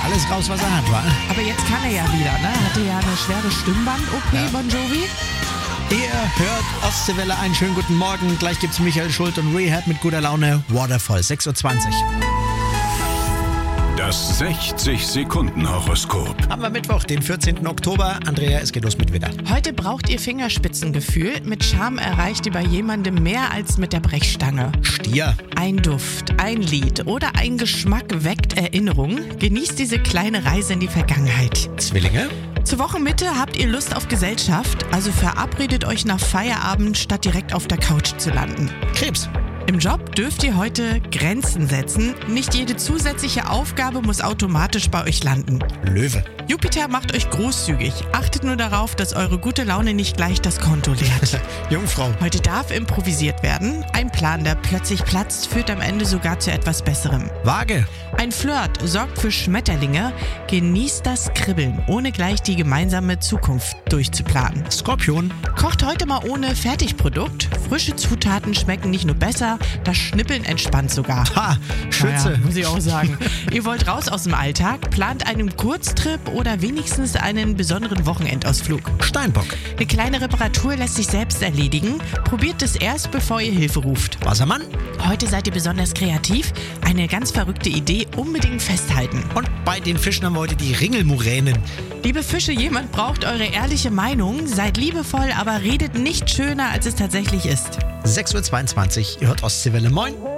alles raus, was er hat, wa? Aber jetzt kann er ja wieder, ne? Hatte ja eine schwere Stimmband-OP, Ja. Bon Jovi. Ihr hört Ostseewelle, einen schönen guten Morgen. Gleich gibt's Michael Schult und Rehab mit guter Laune. Waterfall, 6.20 Uhr. Das 60-Sekunden-Horoskop. Haben wir Mittwoch, den 14. Oktober. Andrea, es geht los mit Widder. Heute braucht ihr Fingerspitzengefühl. Mit Charme erreicht ihr bei jemandem mehr als mit der Brechstange. Stier. Ein Duft, ein Lied oder ein Geschmack weckt Erinnerungen. Genießt diese kleine Reise in die Vergangenheit. Zwillinge. Zur Wochenmitte habt ihr Lust auf Gesellschaft, also verabredet euch nach Feierabend, statt direkt auf der Couch zu landen. Krebs. Im Job dürft ihr heute Grenzen setzen. Nicht jede zusätzliche Aufgabe muss automatisch bei euch landen. Löwe. Jupiter macht euch großzügig. Achtet nur darauf, dass eure gute Laune nicht gleich das Konto leert. Jungfrau. Heute darf improvisiert werden. Ein Plan, der plötzlich platzt, führt am Ende sogar zu etwas Besserem. Waage. Ein Flirt sorgt für Schmetterlinge. Genießt das Kribbeln, ohne gleich die gemeinsame Zukunft durchzuplanen. Skorpion. Kocht heute mal ohne Fertigprodukt. Frische Zutaten schmecken nicht nur besser, das Schnippeln entspannt sogar. Ha, Schütze. Naja, muss ich auch sagen. Ihr wollt raus aus dem Alltag, plant einen Kurztrip oder wenigstens einen besonderen Wochenendausflug. Steinbock. Eine kleine Reparatur lässt sich selbst erledigen. Probiert es erst, bevor ihr Hilfe ruft. Wassermann. Heute seid ihr besonders kreativ. Eine ganz verrückte Idee unbedingt festhalten. Und bei den Fischen haben wir heute die Ringelmuränen. Liebe Fische, jemand braucht eure ehrliche Meinung. Seid liebevoll, aber redet nicht schöner, als es tatsächlich ist. 6.22 Uhr. Ihr hört Ostseewelle. Moin.